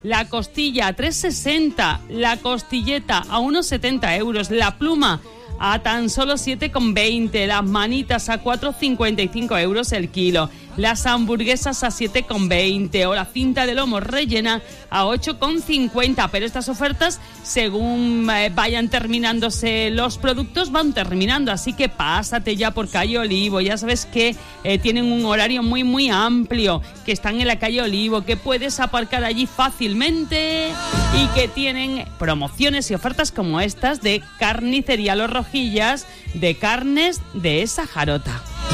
La costilla a 3,60, la costilleta a unos 70 euros, la pluma a tan solo 7,20, las manitas a 4,55 euros el kilo, las hamburguesas a 7,20 o la cinta de lomo rellena a 8,50. Pero estas ofertas, según vayan terminándose los productos, van terminando, así que pásate ya por Calle Olivo. Ya sabes que tienen un horario muy muy amplio, que están en la Calle Olivo, que puedes aparcar allí fácilmente y que tienen promociones y ofertas como estas de Carnicería Los Rojillas, de carnes de Sajarota.